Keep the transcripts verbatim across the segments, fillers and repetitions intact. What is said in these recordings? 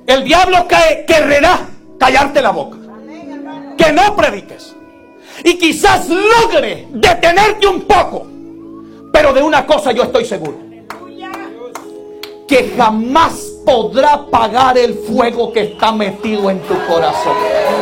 El diablo que, querrá callarte la boca, que no prediques, y quizás logre detenerte un poco. Pero de una cosa yo estoy seguro: que jamás podrá apagar el fuego que está metido en tu corazón.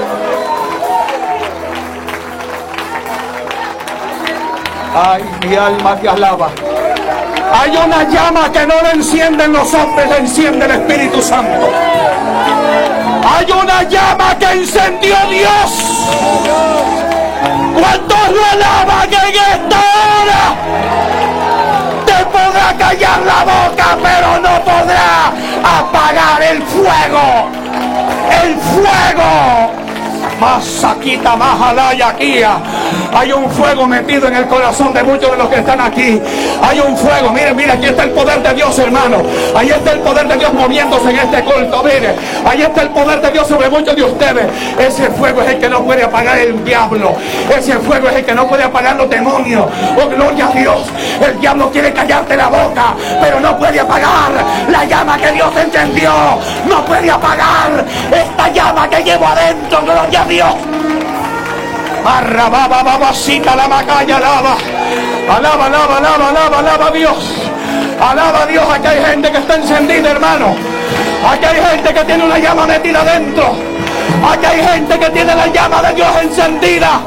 Ay, mi alma te alaba. Hay una llama que no la encienden los hombres, la enciende el Espíritu Santo. Hay una llama que encendió Dios. ¿Cuántos lo alaban en esta hora? Te podrá callar la boca, pero no podrá apagar el fuego. El fuego. Masaquita, majalaya, aquí. Hay un fuego metido en el corazón de muchos de los que están aquí. Hay un fuego. Miren, miren, aquí está el poder de Dios, hermano. Ahí está el poder de Dios moviéndose en este culto. Miren, ahí está el poder de Dios sobre muchos de ustedes. Ese fuego es el que no puede apagar el diablo. Ese fuego es el que no puede apagar los demonios. Oh, gloria a Dios. El diablo quiere callarte la boca, pero no puede apagar la llama que Dios encendió. No puede apagar esta llama que llevo adentro. Gloria a Dios. Arrababa, babasita, la macaya, alaba. Alaba, alaba, alaba, alaba, alaba a Dios. Alaba a Dios. Aquí hay gente que está encendida, hermano. Aquí hay gente que tiene una llama metida adentro. Aquí hay gente que tiene la llama de Dios encendida.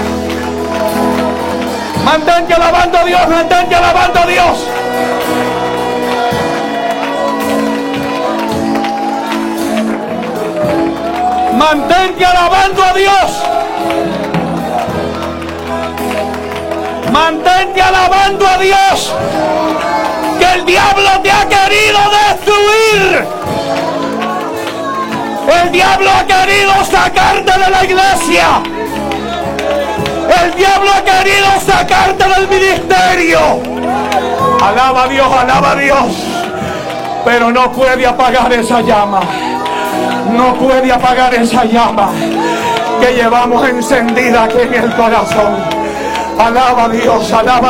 Mantente alabando a Dios, mantente alabando a Dios. Mantente alabando a Dios. Mantente alabando a Dios. Que el diablo te ha querido destruir. El diablo ha querido sacarte de la iglesia. El diablo ha querido sacarte del ministerio. Alaba a Dios, alaba a Dios. Pero no puede apagar esa llama. No puede apagar esa llama que llevamos encendida aquí en el corazón. Alaba a Dios, alaba.